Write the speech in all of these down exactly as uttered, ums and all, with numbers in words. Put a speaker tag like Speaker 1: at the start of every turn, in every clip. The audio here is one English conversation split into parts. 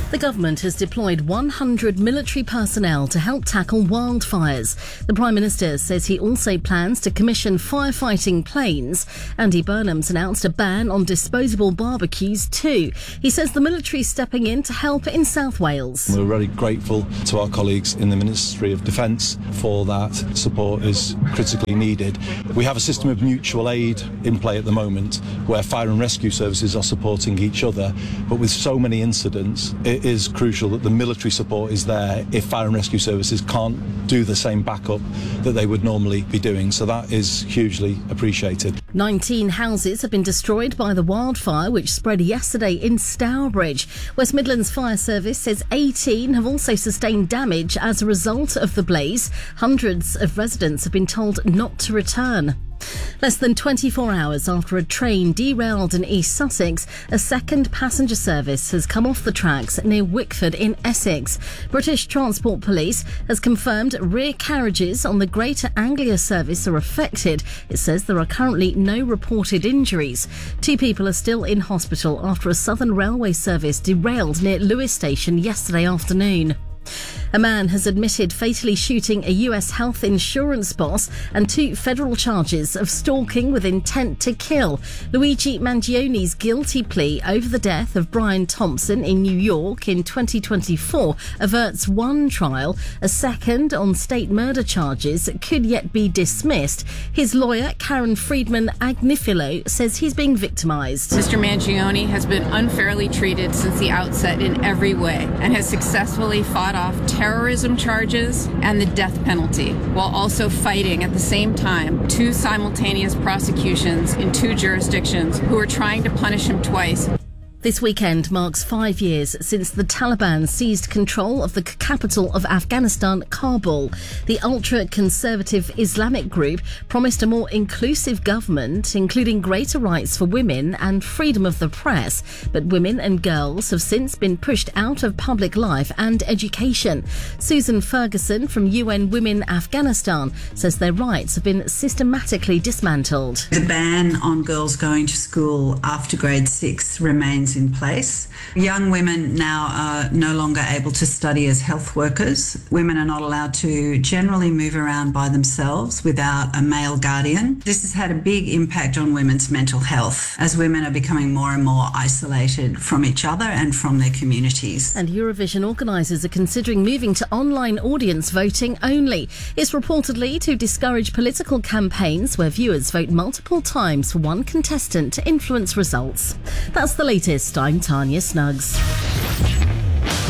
Speaker 1: The government has deployed one hundred military personnel to help tackle wildfires. The Prime Minister says he also plans to commission firefighting planes. Andy Burnham's announced a ban on disposable barbecues too. He says the military is stepping in to help in South Wales.
Speaker 2: We're very grateful to our colleagues in the Ministry of Defence for that. Support is critically needed. We have a system of mutual aid in play at the moment where fire and rescue services are supporting each other, but with so many incidents, it is crucial that the military support is there if fire and rescue services can't do the same backup that they would normally be doing. So that is hugely appreciated.
Speaker 1: nineteen houses have been destroyed by the wildfire which spread yesterday in Stourbridge. West Midlands Fire Service says eighteen have also sustained damage as a result of the blaze. Hundreds of residents have been told not to return. Less than twenty-four hours after a train derailed in East Sussex, a second passenger service has come off the tracks near Wickford in Essex. British Transport Police has confirmed rear carriages on the Greater Anglia service are affected. It says there are currently no reported injuries. Two people are still in hospital after a Southern Railway service derailed near Lewis Station yesterday afternoon. A man has admitted fatally shooting a U S health insurance boss and two federal charges of stalking with intent to kill. Luigi Mangione's guilty plea over the death of Brian Thompson in New York in twenty twenty-four averts one trial. A second on state murder charges could yet be dismissed. His lawyer, Karen Friedman Agnifilo, says he's being victimised.
Speaker 3: Mister Mangione has been unfairly treated since the outset in every way and has successfully fought off terrorism charges and the death penalty, while also fighting at the same time two simultaneous prosecutions in two jurisdictions who are trying to punish him twice.
Speaker 1: This weekend marks five years since the Taliban seized control of the capital of Afghanistan, Kabul. The ultra-conservative Islamic group promised a more inclusive government, including greater rights for women and freedom of the press. But women and girls have since been pushed out of public life and education. Susan Ferguson from U N Women Afghanistan says their rights have been systematically dismantled.
Speaker 4: The ban on girls going to school after grade six remains in place. Young women now are no longer able to study as health workers. Women are not allowed to generally move around by themselves without a male guardian. This has had a big impact on women's mental health as women are becoming more and more isolated from each other and from their communities.
Speaker 1: And Eurovision organisers are considering moving to online audience voting only. It's reportedly to discourage political campaigns where viewers vote multiple times for one contestant to influence results. That's the latest. I'm Tanya Snuggs.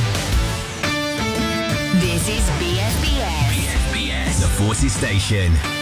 Speaker 5: This is B S B S.
Speaker 6: B S B S, the Forces Station.